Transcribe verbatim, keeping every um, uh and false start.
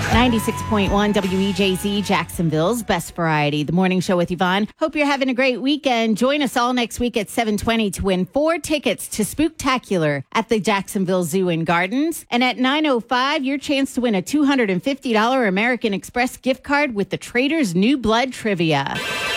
ninety-six point one W E J Z, Jacksonville's Best Variety. The morning show with Yvonne. Hope you're having a great weekend. Join us all next week at seven twenty to win four tickets to Spooktacular at the Jacksonville Zoo and Gardens. And at nine oh five, your chance to win a two hundred fifty dollars American Express gift card with the Trader's New Blood Trivia.